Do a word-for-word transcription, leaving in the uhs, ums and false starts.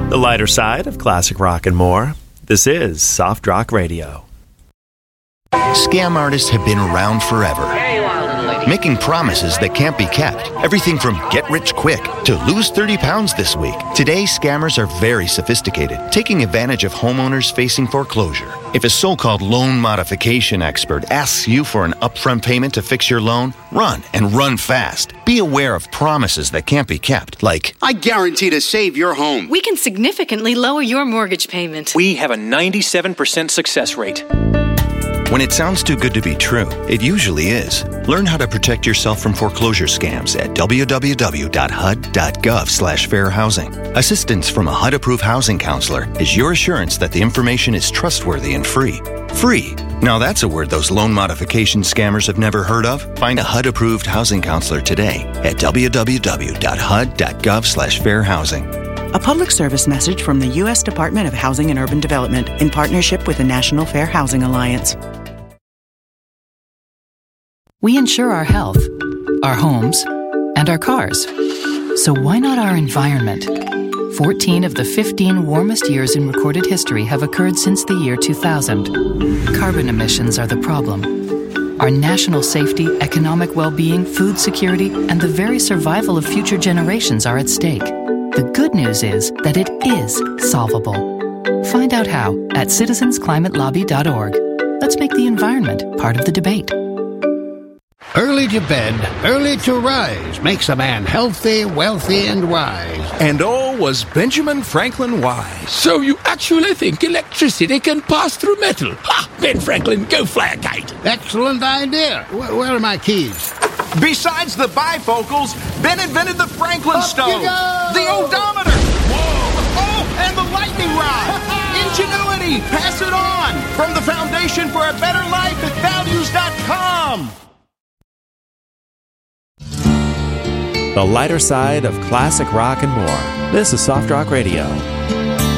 The lighter side of classic rock and more. This is Soft Rock Radio. Scam artists have been around forever, making promises that can't be kept. Everything from get rich quick to lose thirty pounds this week. Today, scammers are very sophisticated, taking advantage of homeowners facing foreclosure. If a so-called loan modification expert asks you for an upfront payment to fix your loan, run and run fast. Be aware of promises that can't be kept, like, I guarantee to save your home. We can significantly lower your mortgage payment. We have a ninety-seven percent success rate. When it sounds too good to be true, it usually is. Learn how to protect yourself from foreclosure scams at w w w dot h u d dot gov slash fair housing. Assistance from a H U D-approved housing counselor is your assurance that the information is trustworthy and free. Free. Now that's a word those loan modification scammers have never heard of. Find a H U D-approved housing counselor today at w w w dot h u d dot gov slash fair housing. A public service message from the U S Department of Housing and Urban Development in partnership with the National Fair Housing Alliance. We insure our health, our homes, and our cars. So why not our environment? fourteen of the fifteen warmest years in recorded history have occurred since the year two thousand. Carbon emissions are the problem. Our national safety, economic well-being, food security, and the very survival of future generations are at stake. The good news is that it is solvable. Find out how at citizens climate lobby dot org. Let's make the environment part of the debate. Early to bed, early to rise makes a man healthy, wealthy, and wise. And oh, was Benjamin Franklin wise. So you actually think electricity can pass through metal? Ha! Ben Franklin, go fly a kite. Excellent idea. Where, where are my keys? Besides the bifocals, Ben invented the Franklin Up stove, you go! the odometer, whoa, oh, and the lightning rod. Ingenuity, pass it on. From the Foundation for a Better Life at values dot com. The lighter side of classic rock and more. This is Soft Rock Radio.